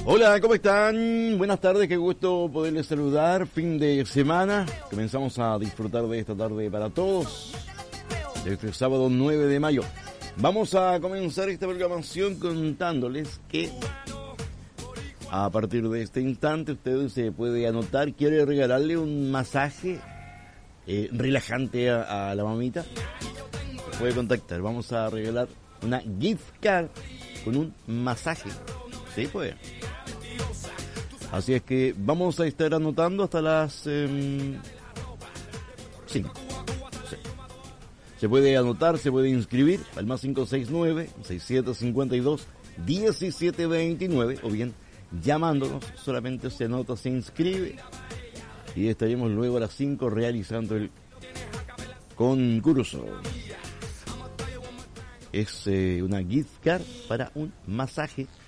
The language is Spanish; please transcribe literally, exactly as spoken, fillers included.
Hola, ¿cómo están? Buenas tardes, qué gusto poderles saludar. Fin de semana, comenzamos a disfrutar de esta tarde para todos. Este sábado nueve de mayo. Vamos a comenzar esta programación contándoles que a partir de este instante usted se puede anotar, quiere regalarle un masaje eh, relajante a, a la mamita. Puede contactar, vamos a regalar una gift card con un masaje. Sí, pues. Así es que vamos a estar anotando hasta las eh, cinco. Sí. Se puede anotar, se puede inscribir al más cinco seis nueve, seis siete cinco dos, uno siete dos nueve o bien llamándonos, solamente se anota, se inscribe y estaremos luego a las cinco realizando el concurso. Es eh, una gift card para un masaje